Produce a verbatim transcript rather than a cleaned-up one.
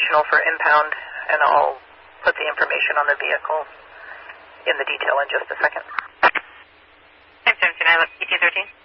original for impound, and I'll put the information on the vehicle in the detail in just a second. Same seventeen, I look P T thirteen.